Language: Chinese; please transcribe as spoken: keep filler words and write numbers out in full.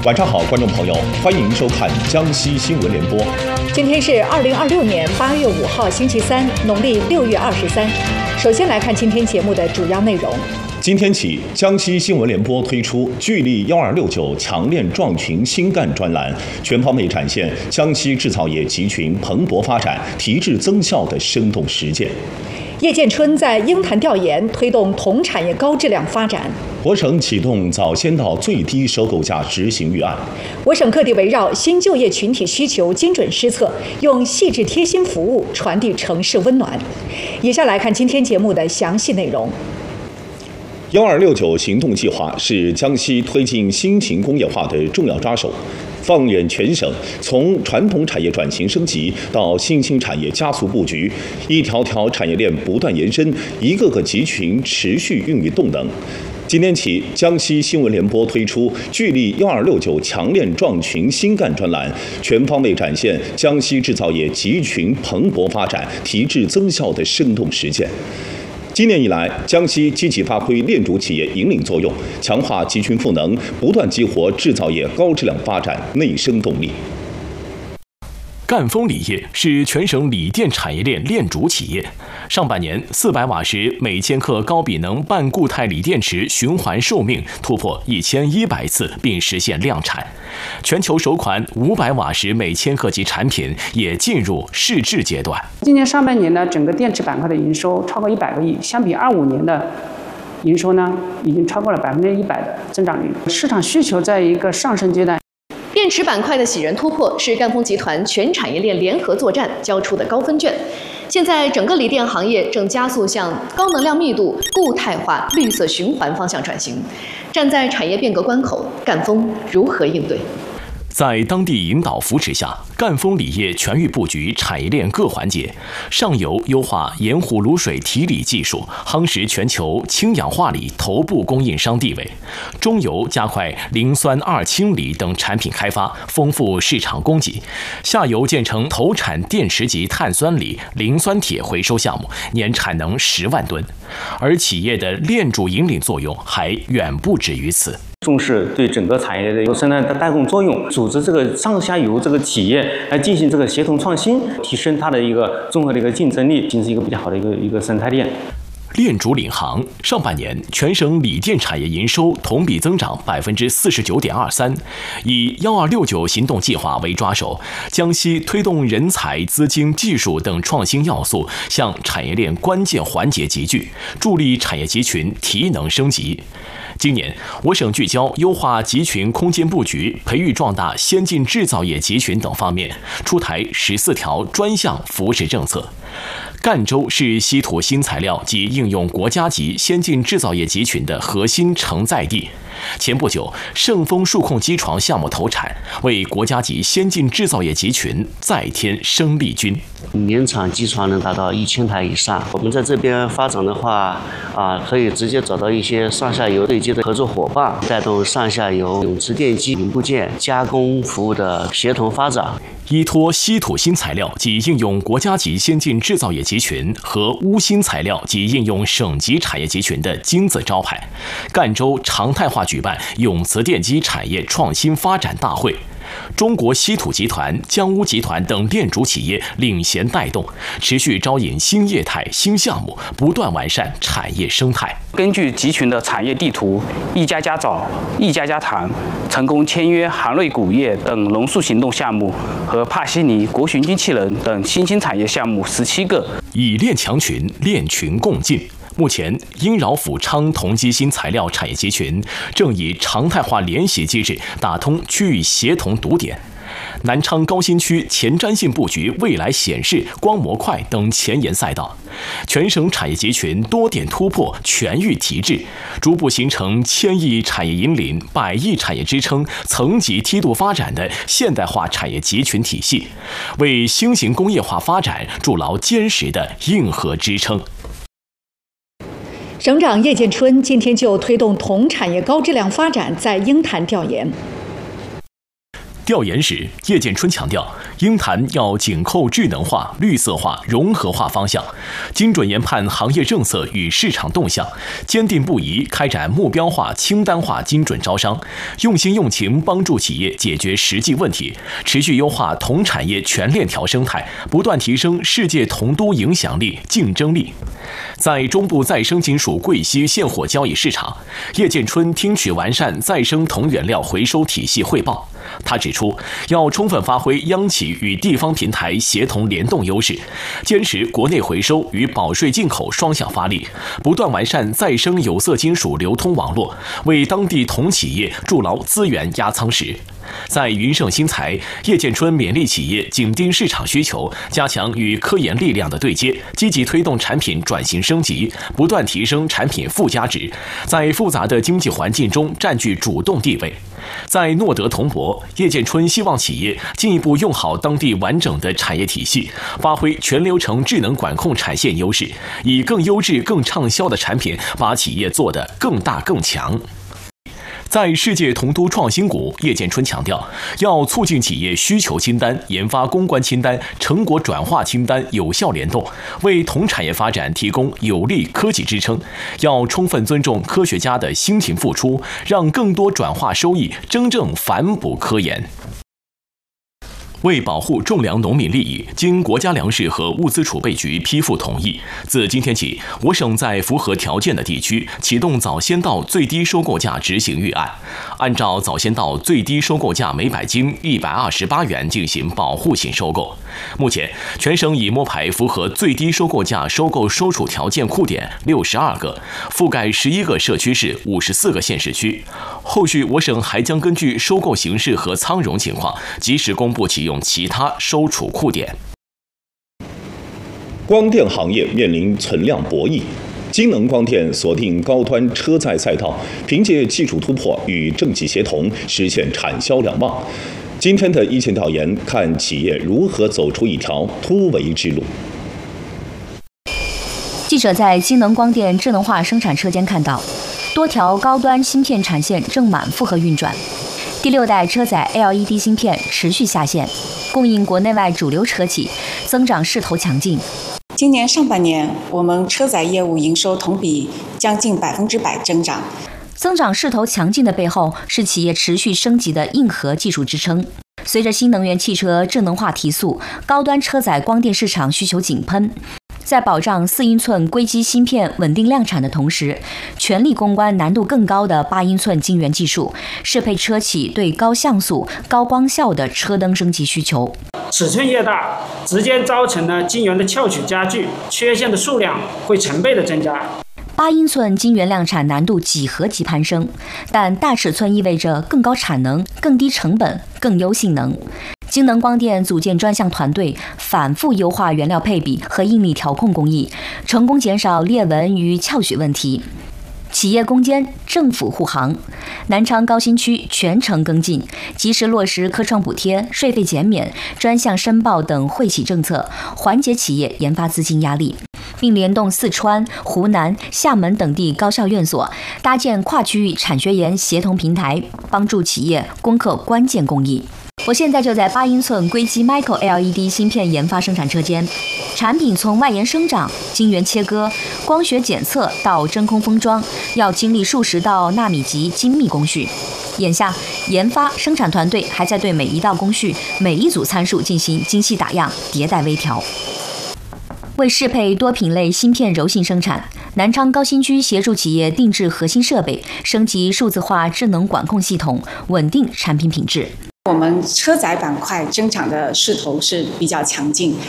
晚上好，观众朋友，欢迎收看江西新闻联播。 今天是二零二六年八月五号，星期三，农历六月二十三。首先来看今天节目的主要内容。 今天起，江西新闻联播推出“聚力幺二六九强链壮群新干”专栏，全方位展现江西制造业集群蓬勃发展、提质增效的生动实践。 叶建春在鹰潭调研推动铜产业高质量发展。 我省启动早先到最低收购价执行预案。 我省各地围绕新就业群体需求精准施策，用细致贴心服务传递城市温暖。以下来看今天节目的详细内容。 幺二六九行动计划是江西推进新型工业化的重要抓手。放眼全省，从传统产业转型升级到新兴产业加速布局，一条条产业链不断延伸，一个个集群持续孕育动能。今天起，江西新闻联播推出“聚力幺二六九强链壮群新干”专栏，全方位展现江西制造业集群蓬勃发展、提质增效的生动实践。今年以来，江西积极发挥链主企业引领作用，强化集群赋能，不断激活制造业高质量发展内生动力。 赣锋锂业是全省锂电产业链链主企业。上半年，四百瓦时每千克高比能半固态锂电池循环寿命突破一千一百次，并实现量产。全球首款五百瓦时每千克级产品也进入试制阶段。 今年上半年呢，整个电池板块的营收超过一百个亿，相比二五年的营收呢，已经超过了百分之一百的增长率。市场需求在一个上升阶段。 电池板块的喜人突破是赣锋集团全产业链联合作战交出的高分卷。现在整个锂电行业正加速向高能量密度、固态化、绿色循环方向转型。站在产业变革关口，赣锋如何应对？ 在当地引导扶持下，赣锋锂业全域布局产业链各环节，上游优化盐湖卤水提锂技术，夯实全球氢氧化锂头部供应商地位；中游加快磷酸二氢锂等产品开发，丰富市场供给；下游建成投产电池级碳酸锂、磷酸铁回收项目，年产能十万吨。而企业的链主引领作用还远不止于此。 重视对整个产业的有生态的带动作用，组织这个上下游这个企业来进行这个协同创新，提升它的一个综合的一个竞争力，形成一个比较好的一个一个生态链。 链主领航，上半年全省锂电产业营收同比增长百分之四十九点二三。以幺二六九行动计划为抓手，江西推动人才、资金、技术等创新要素向产业链关键环节集聚，助力产业集群提能升级。今年，我省聚焦优化集群空间布局，培育壮大先进制造业集群等方面，出台十四条专项扶持政策。赣州是稀土新材料及应用国家级先进制造业集群的核心承载地。前不久，盛丰数控机床项目投产，为国家级先进制造业集群再添生力军。 年产机床能达到一千台以上。我们在这边发展的话，啊，可以直接找到一些上下游对接的合作伙伴，带动上下游永磁电机零部件加工服务的协同发展。 依托稀土新材料及应用国家级先进制造业集群和钨新材料及应用省级产业集群的金字招牌，赣州常态化举办永磁电机产业创新发展大会。中国稀土集团、江钨集团等链主企业领衔带动，持续招引新业态、新项目，不断完善产业生态。 根据集群的产业地图，一家家找，一家家谈，成功签约韩瑞钴业等龙塑行动项目和帕西尼国巡机器人等新兴产业项目十七个， 以链强群，链群共进。目前，英饶阜昌同基新材料产业集群正以常态化联席机制打通区域协同堵点。南昌高新区前瞻性布局未来显示、光模块等前沿赛道，全省产业集群多点突破、全域提质，逐步形成千亿产业引领、百亿产业支撑、层级梯度发展的现代化产业集群体系，为新型工业化发展筑牢坚实的硬核支撑。 省长叶建春今天就推动铜产业高质量发展在鹰潭调研。 调研时，叶建春强调，鹰潭要紧扣智能化、绿色化、融合化方向，精准研判行业政策与市场动向，坚定不移开展目标化、清单化精准招商，用心用情帮助企业解决实际问题，持续优化铜产业全链条生态，不断提升世界铜都影响力、竞争力。在中部再生金属贵硒现货交易市场，叶建春听取完善再生铜原料回收体系汇报。他指出，要充分发挥央企与地方平台协同联动优势，坚持国内回收与保税进口双向发力，不断完善再生有色金属流通网络，为当地铜企业筑牢资源压舱石。在云盛新材，叶建春勉励企业紧盯市场需求，加强与科研力量的对接，积极推动产品转型升级，不断提升产品附加值，在复杂的经济环境中占据主动地位。在诺德铜箔，叶建春希望企业进一步用好当地完整的产业体系，发挥全流程智能管控产线优势，以更优质、更畅销的产品把企业做得更大更强。在世界铜都创新谷，叶建春强调，要促进企业需求清单、研发攻关清单、成果转化清单有效联动，为铜产业发展提供有力科技支撑。要充分尊重科学家的辛勤付出，让更多转化收益真正反哺科研。为保护种粮农民利益，经国家粮食和物资储备局批复同意，自今天起，我省在符合条件的地区启动早先稻最低收购价执行预案，按照早先稻最低收购价每百斤一百二十八元进行保护性收购。目前，全省已摸排符合最低收购价收购收储条件库点六十二个，覆盖十一个社区市、五十四个县市区。后续，我省还将根据收购形式和仓容情况，及时公布启用其他收储库点。 光电行业面临存量博弈，京能光电锁定高端车载赛道，凭借技术突破与政企协同，实现产销两旺。今天的一线调研，看企业如何走出一条突围之路。 记者在京能光电智能化生产车间看到，多条高端芯片产线正满负荷运转。第六代车载 L E D 芯片持续下线，供应国内外主流车企，增长势头强劲。 今年上半年，我们车载业务营收同比将近百分之百增长。 增长势头强劲的背后，是企业持续升级的硬核技术支撑。随着新能源汽车智能化提速，高端车载光电市场需求井喷。在保障四英寸硅基芯片稳定量产的同时，全力攻关难度更高的八英寸晶圆技术，适配车企对高像素、高光效的车灯升级需求。 尺寸越大，直接造成了晶圆的翘曲加剧，缺陷的数量会成倍的增加。 八英寸晶圆量产难度几何级攀升，但大尺寸意味着更高产能、更低成本、更优性能。京能光电组建专项团队，反复优化原料配比和应力调控工艺，成功减少裂纹与翘曲问题。企业攻坚，政府护航。南昌高新区全程跟进，及时落实科创补贴、税费减免、专项申报等惠企政策，缓解企业研发资金压力，并联动四川、湖南、厦门等地高校院所，搭建跨区域产学研协同平台，帮助企业攻克关键工艺。我现在就在八英寸硅基 Micro L E D 芯片研发生产车间，产品从外延生长、晶圆切割、光学检测到真空封装，要经历数十道纳米级精密工序。眼下，研发生产团队还在对每一道工序、每一组参数进行精细打样、迭代微调。为适配多品类芯片柔性生产，南昌高新区协助企业定制核心设备，升级数字化智能管控系统，稳定产品品质。 我们车载板块增长的势头是比较强劲，